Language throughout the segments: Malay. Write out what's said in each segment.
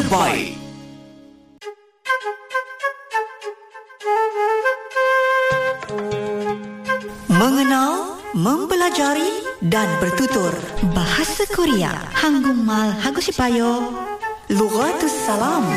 terbaik. Mengenal, mempelajari dan bertutur bahasa Korea. Hanggungmal Hagusipayo, Lughatus Salam.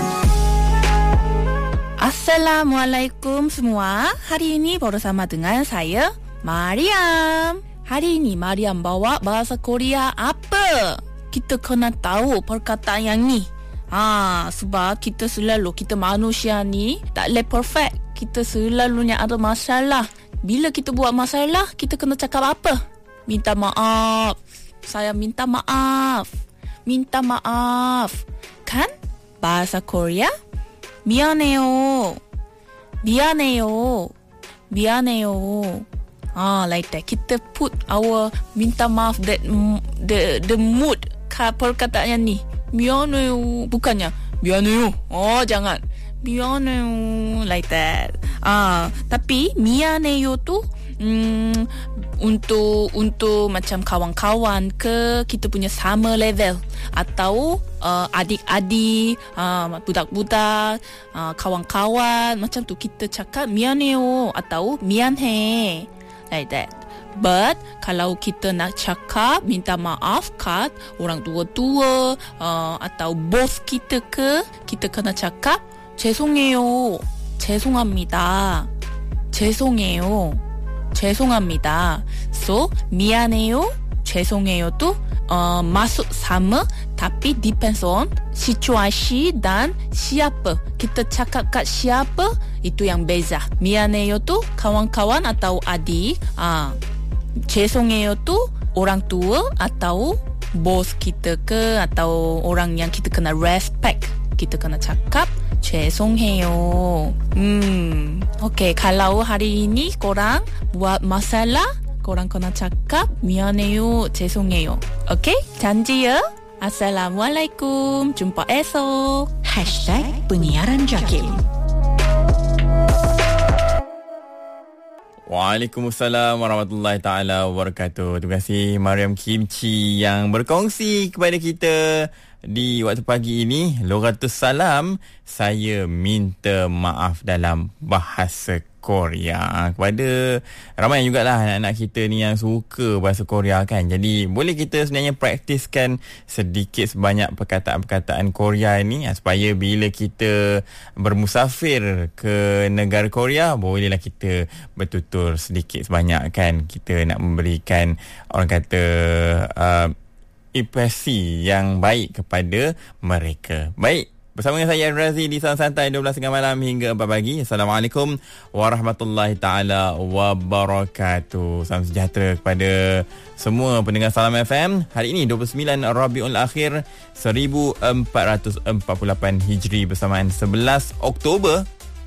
Assalamualaikum semua. Hari ini bersama dengan saya, Mariam. Hari ini Mariam bawa bahasa Korea apa? Kita kena tahu perkataan yang ni. Sebab kita manusia ni tak boleh perfect. Kita selalunya ada masalah. Bila kita buat masalah, kita kena cakap apa? Minta maaf. Saya minta maaf. Minta maaf. Kan? Bahasa Korea? 미안해요. 미안해요. 미안해요. Like that. Kita put our minta maaf that the mood perkataan yang ni. 미안해요. Bukannya 미안해요. Jangan. 미안해요. Like that. Tapi mianeo tu untuk macam kawan-kawan ke, kita punya sama level, atau adik-adik, budak-budak, kawan-kawan, macam tu kita cakap mianeo atau mianhe, like that. But kalau kita nak cakap minta maaf kat orang tua-tua atau bos kita ke, kita kena cakap 죄송해요. 죄송합니다. 죄송해요. 죄송합니다. So, 미안해요, 죄송해요 tu masuk sama, tapi depends on situasi dan siapa. Kita cakap kat siapa, itu yang beza. 미안해요 tu kawan-kawan atau adik. 죄송해요 tu orang tua atau bos kita ke, atau orang yang kita kena respect. Kita kena cakap 죄송해요. Okay, kalau hari ini korang buat masalah, korang kena cakap 미안해요, 죄송해요. Okay, janji ya. Assalamualaikum. Jumpa esok. #penyiaran Jakim. Waalaikumsalam warahmatullahi ta'ala wabarakatuh. Terima kasih Mariam Kimchi yang berkongsi kepada kita di waktu pagi ini. Lughatus Salam, saya minta maaf dalam bahasa Korea. Kepada ramai jugalah anak-anak kita ni yang suka bahasa Korea kan. Jadi boleh kita sebenarnya praktiskan sedikit sebanyak perkataan-perkataan Korea ni, supaya bila kita bermusafir ke negara Korea, bolehlah kita bertutur sedikit sebanyak kan. Kita nak memberikan, orang kata, impresi yang baik kepada mereka. Baik, bersama dengan saya Razi di Salam Santai 12.30 malam hingga 4 pagi. Assalamualaikum warahmatullahi ta'ala wabarakatuh. Salam sejahtera kepada semua pendengar Salam FM. Hari ini 29 Rabiul Akhir 1448 Hijri bersamaan 11 Oktober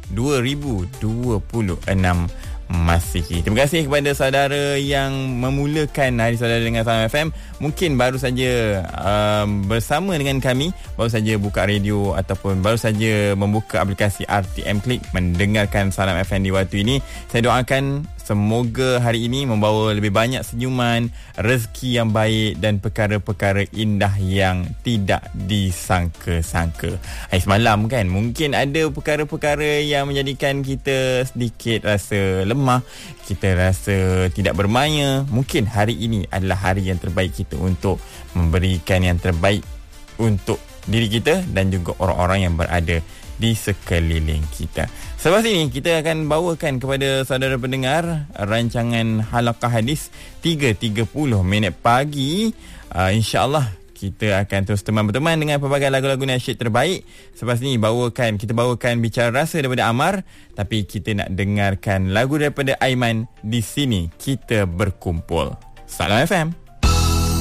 2026 Masihi. Terima kasih kepada saudara yang memulakan hari saudara dengan Salam FM. Mungkin baru saja bersama dengan kami, baru saja buka radio ataupun baru saja membuka aplikasi RTM Klik mendengarkan Salam FM di waktu ini. Saya doakan semoga hari ini membawa lebih banyak senyuman, rezeki yang baik dan perkara-perkara indah yang tidak disangka-sangka. Hari semalam kan, mungkin ada perkara-perkara yang menjadikan kita sedikit rasa lemah, kita rasa tidak bermaya. Mungkin hari ini adalah hari yang terbaik kita untuk memberikan yang terbaik untuk diri kita dan juga orang-orang yang berada di sekeliling kita. Selepas ini kita akan bawakan kepada saudara pendengar rancangan Halaqah Hadis 3.30 minit pagi. InsyaAllah kita akan terus teman-teman dengan pelbagai lagu-lagu nasyid terbaik. Selepas ini kita bawakan Bicara Rasa daripada Amar, tapi kita nak dengarkan lagu daripada Aiman. Di sini kita berkumpul. Salam FM.